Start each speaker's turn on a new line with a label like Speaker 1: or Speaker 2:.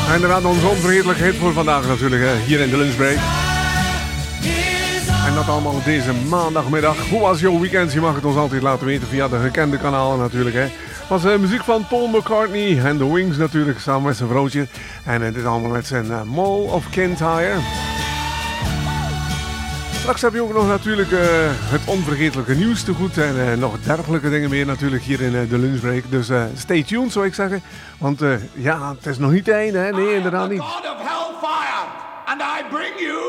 Speaker 1: En inderdaad onze onvergetelijke hit voor vandaag natuurlijk, hè, hier in de lunchbreak. En dat allemaal deze maandagmiddag. Hoe was jouw weekend? Je mag het ons altijd laten weten via de gekende kanalen natuurlijk. Het was muziek van Paul McCartney en The Wings natuurlijk, samen met zijn vrouwtje. En dit allemaal met zijn Mall of Kintyre. Straks heb je ook nog natuurlijk het onvergetelijke nieuws te goed. En nog dergelijke dingen meer natuurlijk hier in de lunchbreak. Dus stay tuned zou ik zeggen. Want ja, het is nog niet het einde, hè? Nee, inderdaad niet.